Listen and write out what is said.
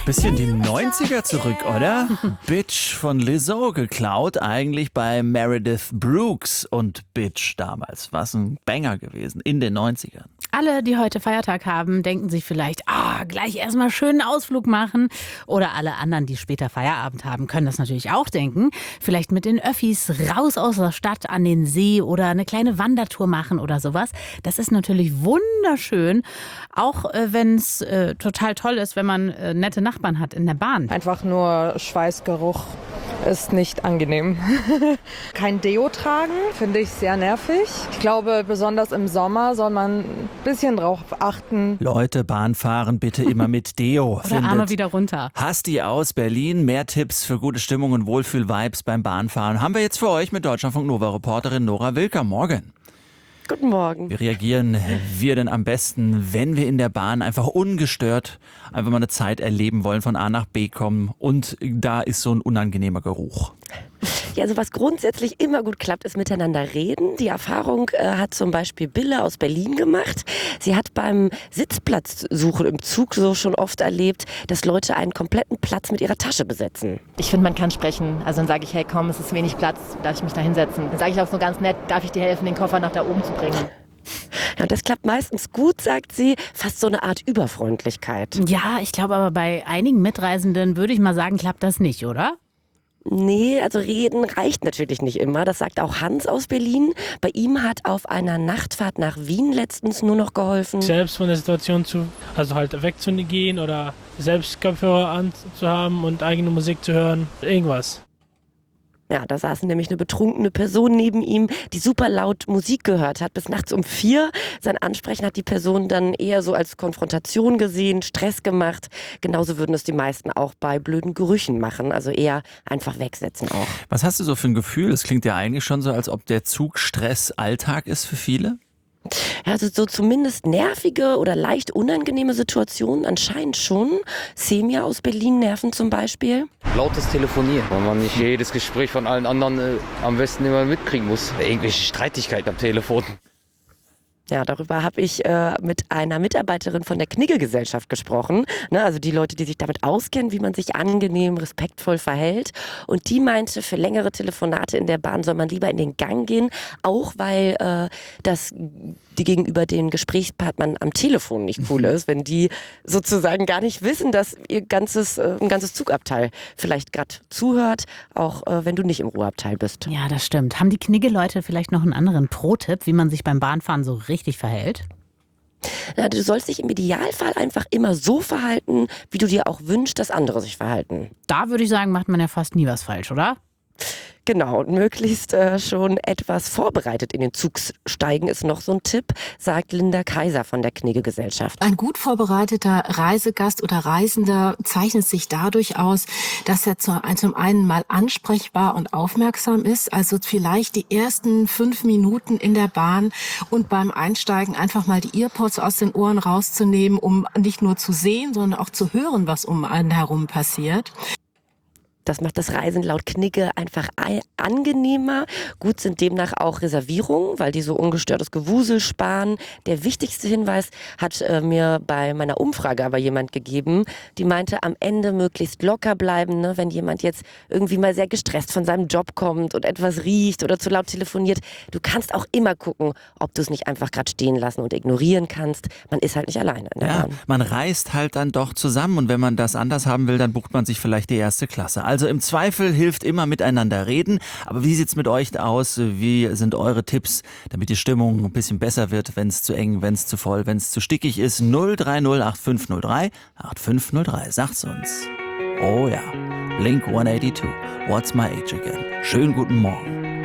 Bisschen die 90er zurück, oder? Bitch von Lizzo geklaut, eigentlich bei Meredith Brooks und Bitch damals. Was ein Banger gewesen in den 90ern. Alle, die heute Feiertag haben, denken sich vielleicht, gleich erstmal schönen Ausflug machen. Oder alle anderen, die später Feierabend haben, können das natürlich auch denken. Vielleicht mit den Öffis raus aus der Stadt an den See oder eine kleine Wandertour machen oder sowas. Das ist natürlich wunderschön, auch wenn es total toll ist, wenn man nette Nachbarn hat in der Bahn. Einfach nur Schweißgeruch ist nicht angenehm. Kein Deo tragen, finde ich sehr nervig. Ich glaube, besonders im Sommer soll man ein bisschen drauf achten. Leute, Bahn fahren bitte immer mit Deo. Oder Arme wieder runter. Hasti aus Berlin. Mehr Tipps für gute Stimmung und Wohlfühl-Vibes beim Bahnfahren haben wir jetzt für euch mit Deutschlandfunk Nova-Reporterin Nora Wilker. Morgen. Guten Morgen. Wie reagieren wir denn am besten, wenn wir in der Bahn einfach ungestört einfach mal eine Zeit erleben wollen, von A nach B kommen und da ist so ein unangenehmer Geruch? Ja, also was grundsätzlich immer gut klappt, ist miteinander reden. Die Erfahrung hat zum Beispiel Bille aus Berlin gemacht. Sie hat beim Sitzplatzsuchen im Zug so schon oft erlebt, dass Leute einen kompletten Platz mit ihrer Tasche besetzen. Ich finde, man kann sprechen. Also dann sage ich, hey komm, es ist wenig Platz, darf ich mich da hinsetzen? Dann sage ich auch so ganz nett, darf ich dir helfen, den Koffer nach da oben zu bringen? Ja, und das klappt meistens gut, sagt sie. Fast so eine Art Überfreundlichkeit. Ja, ich glaube aber bei einigen Mitreisenden würde ich mal sagen, klappt das nicht, oder? Nee, also reden reicht natürlich nicht immer. Das sagt auch Hans aus Berlin. Bei ihm hat auf einer Nachtfahrt nach Wien letztens nur noch geholfen. Selbst von der Situation halt wegzugehen oder selbst Kopfhörer anzuhaben und eigene Musik zu hören. Irgendwas. Ja, da saß nämlich eine betrunkene Person neben ihm, die super laut Musik gehört hat, bis nachts um 4. Sein Ansprechen hat die Person dann eher so als Konfrontation gesehen, Stress gemacht. Genauso würden es die meisten auch bei blöden Gerüchen machen, also eher einfach wegsetzen auch. Was hast du so für ein Gefühl? Es klingt ja eigentlich schon so, als ob der Zugstress Alltag ist für viele. Ja, also so zumindest nervige oder leicht unangenehme Situationen anscheinend schon. Semia aus Berlin nerven zum Beispiel. Lautes Telefonieren, weil man nicht jedes Gespräch von allen anderen am besten immer mitkriegen muss. Irgendwelche Streitigkeiten am Telefon. Ja, darüber habe ich mit einer Mitarbeiterin von der Knigge-Gesellschaft gesprochen. Ne, also die Leute, die sich damit auskennen, wie man sich angenehm, respektvoll verhält. Und die meinte, für längere Telefonate in der Bahn soll man lieber in den Gang gehen, auch weil die gegenüber den Gesprächspartnern am Telefon nicht cool ist, wenn die sozusagen gar nicht wissen, dass ein ganzes Zugabteil vielleicht gerade zuhört, auch wenn du nicht im Ruheabteil bist. Ja, das stimmt. Haben die Knigge-Leute vielleicht noch einen anderen Pro-Tipp, wie man sich beim Bahnfahren so richtig verhält? Na, du sollst dich im Idealfall einfach immer so verhalten, wie du dir auch wünschst, dass andere sich verhalten. Da würde ich sagen, macht man ja fast nie was falsch, oder? Genau, und möglichst schon etwas vorbereitet in den Zug steigen ist noch so ein Tipp, sagt Linda Kaiser von der Knigge-Gesellschaft. Ein gut vorbereiteter Reisegast oder Reisender zeichnet sich dadurch aus, dass er zum einen mal ansprechbar und aufmerksam ist, also vielleicht die ersten 5 Minuten in der Bahn und beim Einsteigen einfach mal die Earpods aus den Ohren rauszunehmen, um nicht nur zu sehen, sondern auch zu hören, was um einen herum passiert. Das macht das Reisen laut Knigge einfach angenehmer. Gut sind demnach auch Reservierungen, weil die so ungestörtes Gewusel sparen. Der wichtigste Hinweis hat mir bei meiner Umfrage aber jemand gegeben, die meinte, am Ende möglichst locker bleiben, ne? Wenn jemand jetzt irgendwie mal sehr gestresst von seinem Job kommt und etwas riecht oder zu laut telefoniert. Du kannst auch immer gucken, ob du es nicht einfach gerade stehen lassen und ignorieren kannst. Man ist halt nicht alleine in der Bahn. Man reist halt dann doch zusammen und wenn man das anders haben will, dann bucht man sich vielleicht die erste Klasse. Also im Zweifel hilft immer miteinander reden. Aber wie sieht's mit euch aus? Wie sind eure Tipps, damit die Stimmung ein bisschen besser wird, wenn es zu eng, wenn es zu voll, wenn es zu stickig ist? 030 8503 8503. Sagt's uns. Oh ja, Blink 182. What's my age again? Schönen guten Morgen.